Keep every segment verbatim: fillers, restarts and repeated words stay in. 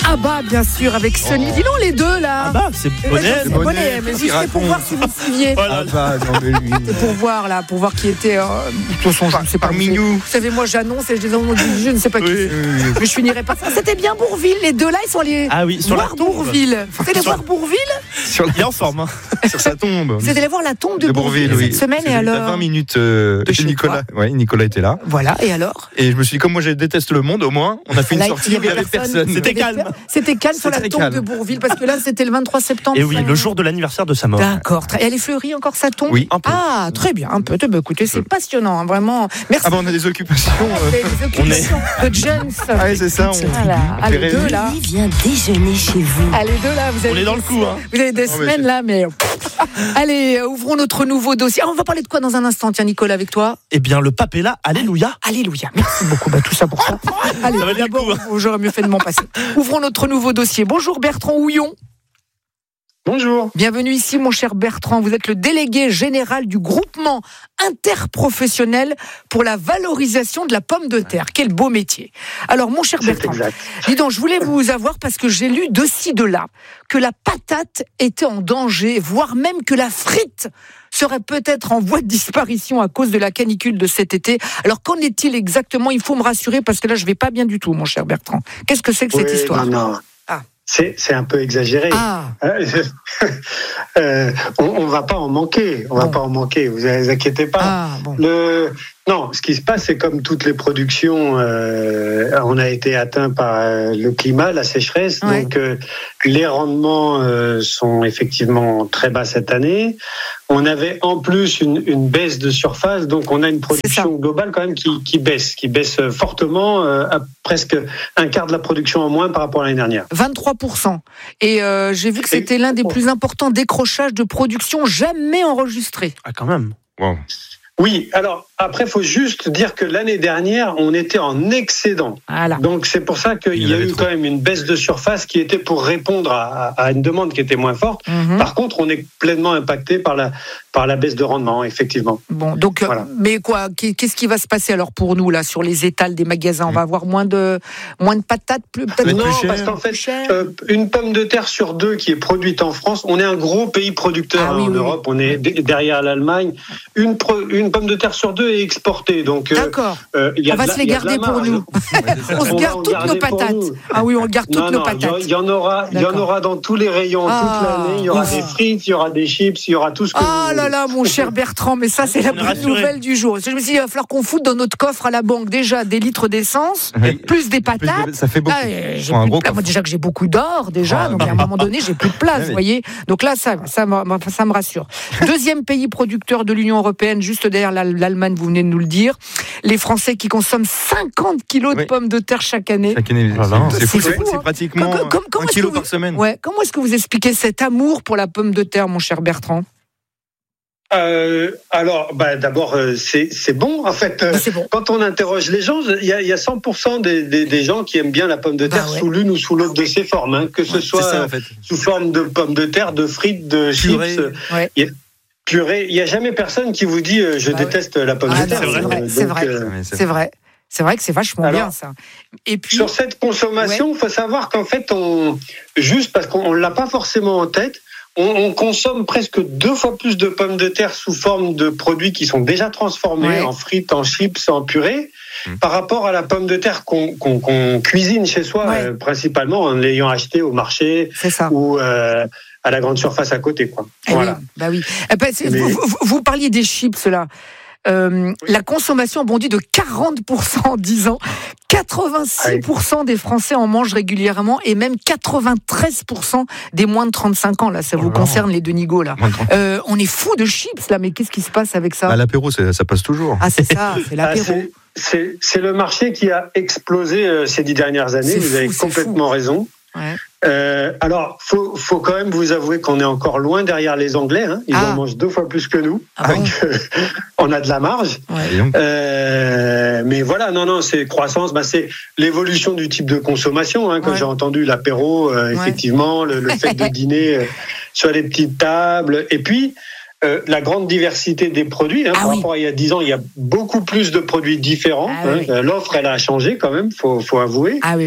Abba, bien sûr, avec Sony. Dis donc les deux là. Abba, c'est Bonnet. C'est Bonnet, mais oui, c'est pour voir si vous suiviez. Voilà. Abba, non mais lui. C'est pour voir là, pour voir qui était. Euh, de toute façon, je ne sais pas. Parmi nous. Vous savez, moi j'annonce et je dis non, je ne sais pas qui. Oui. c'est. Mais je finirai pas ça. C'était bien Bourville, les deux là, ils sont allés Ah oui, sur la voir tombe. Bourville. Vous allez Sur- voir Bourville. Sur, Il est en forme. Hein. sur sa tombe. Vous êtes allé voir la tombe de, De Bourville, Bourville oui. cette semaine et J'étais à alors vingt minutes euh, De chez chez Nicolas. Ouais, Nicolas était là. Voilà, et alors Et je me suis dit, comme moi je déteste le monde, au moins, on a fait une Là, sortie, il n'y avait personne. C'était calme. C'était calme sur la C'était tombe calme. de Bourville, parce que là, c'était le vingt-trois septembre. Et oui, le jour de l'anniversaire de sa mort. D'accord. Et elle est fleurie encore sa tombe Oui, un peu. Ah, très bien, un peu. Bah, écoutez, c'est passionnant, hein, vraiment. Merci. Ah bah on a des occupations. euh, Des occupations de James. Ah ouais, c'est ça. On, Voilà. on Allez, fait deux rêver. là. Lui vient déjeuner chez vous. Allez, deux là. Vous avez On est dans le coup, hein. Vous avez des Non, mais semaines c'est- là, mais. Allez, euh, ouvrons notre nouveau dossier. Ah, on va parler de quoi dans un instant, tiens, Nicolas, avec toi Eh bien, le pape est là. Alléluia. Alléluia. Merci beaucoup. Bah, tout ça pour ça. Allez, Ça valait le d'abord, coup, hein. j'aurais mieux fait de m'en passer. Ouvrons notre nouveau dossier. Bonjour Bertrand Houillon. Bonjour. Bienvenue ici, mon cher Bertrand. Vous êtes le délégué général du groupement interprofessionnel pour la valorisation de la pomme de terre. Quel beau métier. Alors, mon cher C'est Bertrand, exact. dis donc, je voulais vous avoir parce que j'ai lu de ci, de là, que la patate était en danger, voire même que la frite serait peut-être en voie de disparition à cause de la canicule de cet été. Alors, qu'en est-il exactement ? Il faut me rassurer parce que là, je vais pas bien du tout, mon cher Bertrand. Qu'est-ce que c'est que cette Oui, histoire ? non, non. Ah. C'est, c'est un peu exagéré. Ah, Euh, on, on va pas en manquer. On va Bon. pas en manquer. Vous vous inquiétez pas. ah, bon. Le non, ce qui se passe, c'est comme toutes les productions, euh, on a été atteint par euh, le climat, la sécheresse, Ouais. donc euh, les rendements euh, sont effectivement très bas cette année. On avait en plus une, une baisse de surface, donc on a une production globale quand même qui, qui baisse, qui baisse fortement, euh, à presque un quart de la production en moins par rapport à l'année dernière. vingt-trois pour cent. Et euh, j'ai vu que c'était l'un des plus importants décrochages de production jamais enregistrés. Ah, quand même. Wow. Oui, alors après, il faut juste dire que l'année dernière, on était en excédent. Voilà. Donc c'est pour ça qu'il Il y y a en avait eu trop. quand même une baisse de surface qui était pour répondre à, à une demande qui était moins forte. Mhm. Par contre, on est pleinement impacté par la, par la baisse de rendement, effectivement. Bon, donc, euh, Voilà. mais quoi, qu'est-ce qui va se passer alors pour nous là sur les étals des magasins ? On va avoir moins de, moins de patates, plus peut-être va être Non, plus cher. parce qu'en fait, plus cher. euh, une pomme de terre sur deux qui est produite en France, on est un gros pays producteur Ah hein, oui, en oui, Europe, on est d- derrière l'Allemagne. Une, pro- une pomme de terre sur deux est exportée, donc euh, D'accord. euh, il y a On va de la- se les il y a de la garder pour marge. nous. On se On va garde en toutes garder nos pour patates. nous. Ah oui, on garde toutes Non, nos non, il y patates. en- il y, en aura, il y en D'accord. aura dans tous les rayons Ah, toute l'année. Il y aura ouf. des frites, il y aura des chips, il y aura tout ce que Ah vous là voulez. là, mon cher Bertrand, mais ça c'est la On est bonne rassuré. nouvelle du jour. Je me suis dit, il va falloir qu'on foute dans notre coffre à la banque déjà des litres d'essence, Oui. plus des Plus de- patates. Ça fait beaucoup. Là, euh, j'ai Faut un plus de gros place. Moi, coffre. déjà que j'ai beaucoup d'or, déjà, Ah, donc à un oui. moment donné, j'ai plus de place, Ah, vous oui. voyez. Donc là, ça, ça, me- ça me rassure. Deuxième pays producteur de l'Union européenne, juste derrière l'Al- l'Allemagne, vous venez de nous le dire. Les Français qui consomment cinquante kilos de Oui. pommes de terre chaque année. Chaque année, Oh là là. c'est fou, C'est c'est fou, c'est hein. pratiquement Comme- comme- comment un est-ce kilo que vous- par semaine. Ouais. Comment est-ce que vous expliquez cet amour pour la pomme de terre, mon cher Bertrand ? Euh, alors, bah, d'abord, euh, c'est c'est bon. En fait, euh, Bah, c'est bon. quand on interroge les gens, il y a, il y a cent pour cent des, des, des gens qui aiment bien la pomme de terre Bah ouais. sous l'une ou sous l'autre de ses formes, hein, que ce Ouais, soit c'est ça, euh, en fait. sous forme de pommes de terre, de frites, de Purée. chips, Ouais. euh, purée. Il n'y a jamais personne qui vous dit euh, je Bah ouais. déteste la pomme Ah de non, terre. c'est vrai, Euh, c'est donc, vrai. euh, Ouais, C'est vrai. C'est vrai que c'est vachement Alors, bien ça. Et puis, Sur cette consommation, il faut savoir qu'en fait, on, juste parce qu'on ne l'a pas forcément en tête, on, on consomme presque deux fois plus de pommes de terre sous forme de produits qui sont déjà transformés Ouais. en frites, en chips, en purée, Mmh. par rapport à la pomme de terre qu'on qu'on- qu'on cuisine chez soi, Ouais. euh, principalement en l'ayant acheté au marché c'est ça. ou euh, à la grande surface à côté. Quoi. Eh Voilà. oui, bah oui. Eh ben, c'est- Mais- vous, vous- vous parliez des chips là. Euh, La consommation bondit de quarante pour cent en dix ans. quatre-vingt-six pour cent des Français en mangent régulièrement et même quatre-vingt-treize pour cent des moins de trente-cinq ans. Là, ça vous Oh là. concerne les Denigo là. Moins de trente. Euh, on est fou de chips là, mais qu'est-ce qui se passe avec ça ? À l'apéro, c'est- ça passe toujours. Ah, c'est ça, c'est Ah, l'apéro. c'est- c'est c'est le marché qui a explosé euh, ces dix dernières années. C'est Vous fou, avez c'est complètement raison. Ouais. Euh, alors, faut, faut quand même vous avouer qu'on est encore loin derrière les Anglais. Hein. Ils Ah. en mangent deux fois plus que nous. Ah bon Donc, euh, on a de la marge. Ouais. Et donc, Euh, mais voilà, non, non, c'est croissance. Bah, c'est l'évolution du type de consommation. Hein, quand Ouais. j'ai entendu l'apéro, euh, Ouais. effectivement, le, le fait de dîner euh, sur les petites tables, et puis. Euh, la grande diversité des produits. Hein, Ah par oui. rapport à il y a dix ans, il y a beaucoup plus de produits différents. Ah hein. oui. Euh, L'offre, elle a changé quand même, faut, faut avouer. Ah oui, oui.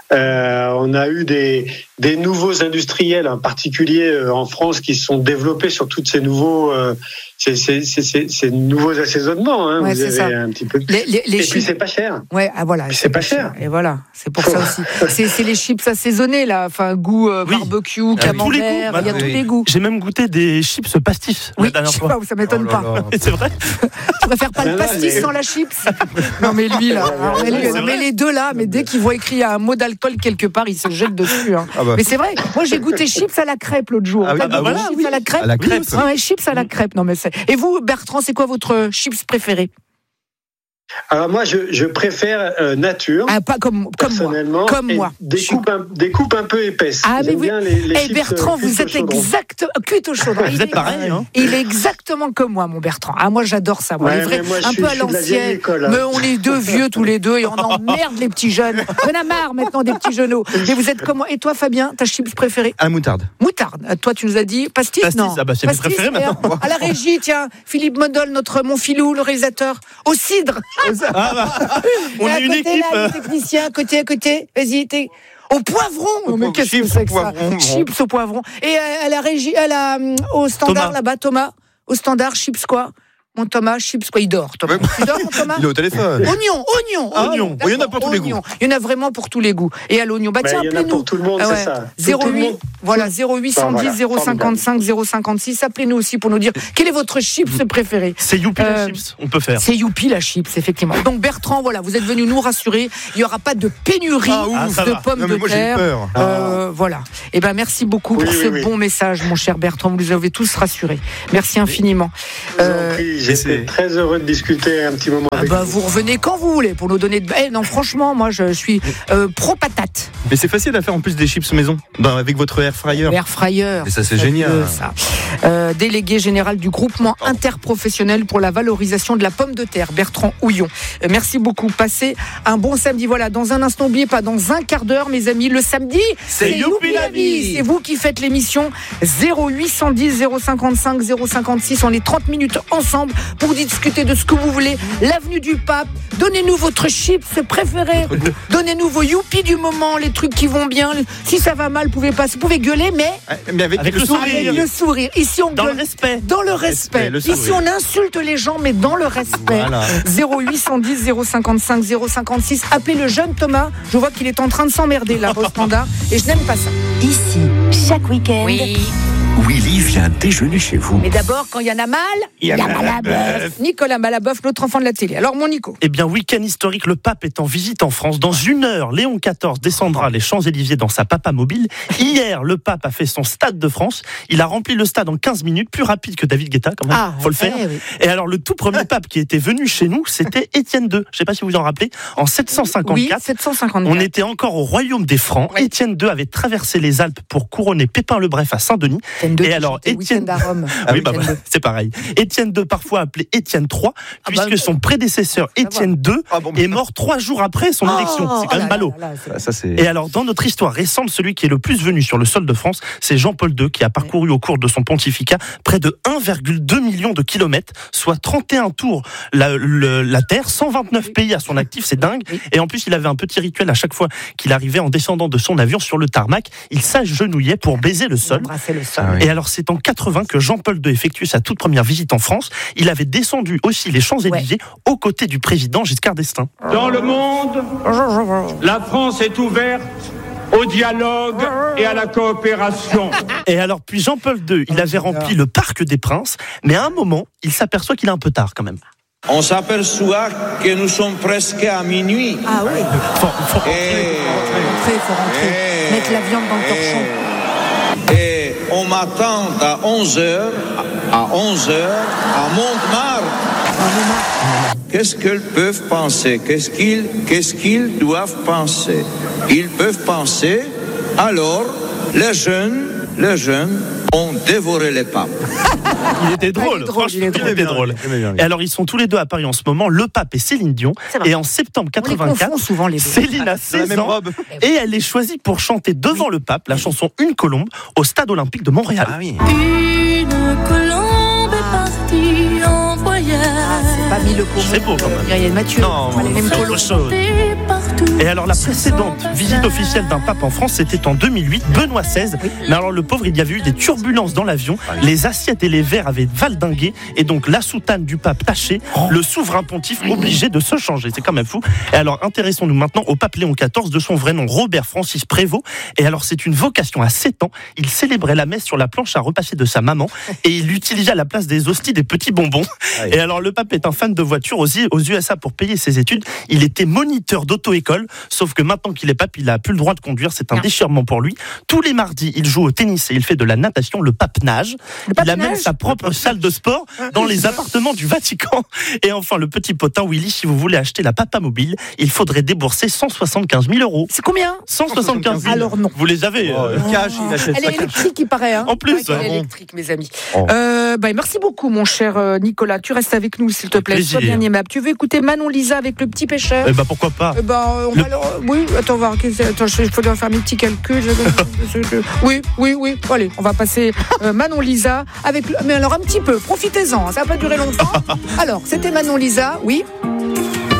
Euh, on a eu des, des nouveaux industriels, en particulier euh, en France, qui se sont développés sur tous ces nouveaux, euh, ces, ces, ces, ces, ces nouveaux assaisonnements. Hein. Ouais, Vous avez ça. un petit peu. Les, les, les Et chips... puis c'est pas cher. Ouais, ah voilà. Puis c'est pas cher. Et voilà, c'est pour ça aussi. C'est, c'est les chips assaisonnés là, enfin goût euh, Oui. barbecue, Ah, tous les goûts, camembert, il y a madame. tous Oui. les goûts. J'ai même goûté des chips pastis Oui, la dernière je sais fois. pas, ça m'étonne Oh là pas. là. Et c'est vrai. Tu préfères pas Ah le non, pastis mais- sans la chips? Non mais lui là, alors, mais, lui, c'est non, vrai. mais les deux là, mais dès qu'il voit écrit un mot d'alcool quelque part, il se jette dessus. Hein. Ah bah. Mais c'est vrai, moi j'ai goûté chips à la crêpe l'autre jour. Ah oui, T'as bah goûté voilà, chips oui. à la crêpe? À la Oui, crêpe. aussi. Ouais, ouais, chips à la crêpe. Non mais c'est... Et vous, Bertrand, c'est quoi votre chips préféré? Alors moi, je, je préfère euh, nature. Ah, pas comme, comme moi. Personnellement, Comme et moi. Des Je suis- coupes, un, des coupes un peu épaisses. Ah, mais J'aime vous- bien les, les Eh chips, Bertrand, euh, vous cuites au êtes chaudron. exact, cuite au chaudron. Vous Il êtes est- pareil, hein. Il est exactement comme moi, mon Bertrand. Ah, moi, j'adore ça. Moi, Ouais, les vrais- mais moi, je un suis- peu à je suis de la vieille l'ancienne. école, hein. Mais on est deux vieux tous les deux et on emmerde les petits jeunes. On a marre maintenant des petits genoux. Mais vous êtes comme moi. Et toi, Fabien, ta chips préférée? À la moutarde. Moutarde. Euh, Toi, tu nous as dit pastis, Pastis, non? ah bah, c'est mes Pastis, préférés et, euh, maintenant. À la régie, tiens, Philippe Modol, notre mon filou, le réalisateur, au cidre. Ah bah, on Et à est une côté, équipe. Là, le technicien, à côté, à côté. Vas-y, t'es. Au poivron. Non, mais poivron. qu'est-ce que Chips c'est au que ça? poivron, bon. Chips au poivron. Et à, à la régie, à la, hum, au standard Thomas. là-bas, Thomas. Au standard, chips quoi? Mon Thomas, chips quoi? Il dort, Thomas. Ouais. Il dort, mon Thomas? Il est au téléphone. Oignon, oignon, Ah, oignon. il y en a D'accord, pour tous les oignon. Il y en a vraiment pour tous les goûts. Et à l'oignon, bah Bah, tiens, il y en a appelez-nous. pour tout le monde, Ah ouais. c'est ça. Tout- zéro tout le huit, monde. voilà, zéro huit cent dix, Voilà, zéro cinquante-cinq, zéro cinquante-six. Appelez-nous aussi pour nous dire quel est votre chips préféré. C'est Youpi Euh, les chips, on peut faire. C'est Youpi la chips, effectivement. Donc Bertrand, voilà, vous êtes venu nous rassurer. Il n'y aura pas de pénurie Ah, ouf. Ah, ça de va. pommes Non, mais de moi, j'ai eu terre. peur. Euh, voilà. Et ben merci beaucoup Oui, pour oui, ce oui. bon message, mon cher Bertrand. Vous nous avez tous rassurés. Merci infiniment. Je vous en Euh, prie, et J'étais c'est- très heureux de discuter un petit moment ah avec bah, vous. vous revenez quand vous voulez pour nous donner de. Eh, non, franchement, moi je suis euh, pro patate. Mais c'est facile à faire en plus des chips maison, dans- avec votre air fryer. Air fryer. Et ça, c'est fabuleux, génial. ça. Euh, délégué général du groupement interprofessionnel pour la valorisation de la pomme de terre, Bertrand Houillon. Euh, merci beaucoup. Passez un bon samedi. Voilà, dans un instant, n'oubliez pas, dans un quart d'heure, mes amis, le samedi, C'est Youpi la vie. C'est vous qui faites l'émission. zéro huit cent dix, zéro cinquante-cinq, zéro cinquante-six. On est trente minutes ensemble pour discuter de ce que vous voulez. L'avenue du Pape. Donnez-nous votre chips préféré. Donnez-nous vos Youpi du moment, les trucs qui vont bien. Si ça va mal, vous pouvez pas, vous pouvez gueuler, mais Mais avec, Avec le le sourire. avec le sourire. Ici, on Dans le gueule respect. dans le respect. Respect, le Ici, sourire. on insulte les gens, mais dans le respect. Voilà. zéro huit cent dix, zéro cinquante-cinq, zéro cinquante-six. Appelez le jeune Thomas. Je vois qu'il est en train de s'emmerder là, au standard. Et je n'aime pas ça. Ici, chaque week-end, Willy vient déjeuner chez vous. Mais d'abord, quand il y en a mal, il y a Malaboeuf. Nicolas Malaboeuf, l'autre enfant de la télé. Alors, mon Nico. Eh bien, week-end historique, le pape est en visite en France. Dans une heure, Léon quatorze descendra les Champs-Élysées dans sa papa mobile. Hier, le pape a fait son Stade de France. Il a rempli le stade en quinze minutes, plus rapide que David Guetta, quand même. Faut le faire. eh oui. Et alors, le tout premier pape qui était venu chez nous, c'était Étienne deux. Je ne sais pas si vous vous en rappelez. En sept cent Oui, cinquante-quatre. sept cent cinquante-quatre. On était encore au royaume des Francs. Oui. Étienne deux avait traversé les Alpes pour couronner Pépin le Bref à Saint-Denis. Étienne deux Et qui alors, chantait Étienne- Week-end à Rome. Ah oui, bah, Étienne bah, deux. c'est pareil. Étienne deux, parfois appelé Étienne trois, Ah bah, puisque son prédécesseur ça va. Étienne deux Ah bon, bah, est mort trois jours après son Oh, élection. C'est quand oh même là ballot. là là, c'est- Ah, ça, c'est... Et alors, dans notre histoire récente, celui qui est le plus venu sur le sol de France, c'est Jean-Paul deux, qui a parcouru au cours de son pontificat près de un virgule deux million de kilomètres, soit trente et un tours la, le- la Terre, cent vingt-neuf pays à son actif, c'est dingue. Oui. Et en plus, il avait un petit rituel à chaque fois qu'il arrivait en descendant de son avion sur le tarmac, il s'agenouillait pour baiser le sol. Embrasser le sol. Ah oui. Et alors, c'est en quatre-vingts que Jean-Paul deux effectue sa toute première visite en France. Il avait descendu aussi les Champs-Élysées aux côtés du président Giscard d'Estaing. Dans le monde, la France est ouverte au dialogue et à la coopération. Et alors, puis Jean-Paul deux, il avait rempli le Parc des Princes, mais à un moment, il s'aperçoit qu'il est un peu tard quand même. On s'aperçoit que nous sommes presque à minuit. Ah oui, Faut- faut- Et, rentrer, il faut rentrer. Eh. Mettre la viande dans le torchon. et on m'attend à onze heures, à onze heures, à Montmartre. Qu'est-ce qu'ils peuvent penser? Qu'est-ce qu'ils, qu'est-ce qu'ils doivent penser? Ils peuvent penser, alors, les jeunes, les jeunes ont dévoré les papes. Il était drôle, il est drôle, franchement, il est il drôle. était drôle. Et alors, ils sont tous les deux à Paris en ce moment, le pape et Céline Dion. C'est vrai. Et en septembre On les quatre-vingt-quatre, confond souvent les deux. Céline a Dans la seize même ans robe. et elle est choisie pour chanter devant le pape la chanson Une colombe au Stade olympique de Montréal. Ah oui. Une colombe est partie en voyage. C'est pas mis le C'est beau quand même. Myriel Mathieu. Non, Pas les mêmes c'est colos. autre chose. C'est parti Et alors la précédente visite officielle d'un pape en France, c'était en deux mille huit, Benoît seize. Mais alors le pauvre, il y avait eu des turbulences dans l'avion, les assiettes et les verres avaient valdingué, et donc la soutane du pape tachée, le souverain pontife obligé de se changer. C'est quand même fou. Et alors intéressons-nous maintenant au pape Léon quatorze, de son vrai nom Robert Francis Prévost. Et alors c'est une vocation à sept ans, il célébrait la messe sur la planche à repasser de sa maman, et il utilisait à la place des hosties des petits bonbons. Et alors le pape est un fan de voitures aux U S A. Pour payer ses études, il était moniteur d'auto-école, sauf que maintenant qu'il est pape, il a plus le droit de conduire, c'est un déchirement pour lui. Tous les mardis, il joue au tennis et il fait de la natation. Le pape nage. Le pape il a nage. même sa propre salle de sport dans les appartements du Vatican. Et enfin, le petit potin Willy, si vous voulez acheter la Papa Mobile, il faudrait débourser cent soixante-quinze mille euros. C'est combien? cent soixante-quinze mille. Alors non. Vous les avez. Oh, euh... cash, il achète Elle ça est électrique, il paraît. Hein. En plus, Elle est ouais. électrique, mes amis. Oh. Euh, bah, merci beaucoup, mon cher euh, Nicolas. Tu restes avec nous, s'il te plaît. Plaisir. Sois bien aimable. Tu veux écouter Manon Lisa avec le petit pêcheur? Eh ben pourquoi pas. Eh ben, on Le- va alors- oui, attends, on va voir. qu'est-ce- Attends, il faut faire mes petits calculs. Je- je- je- Oui, oui, oui. Allez, on va passer euh, Manon Lisa avec. le- Mais alors un petit peu. Profitez-en. Ça va pas durer longtemps. Alors, c'était Manon Lisa, oui.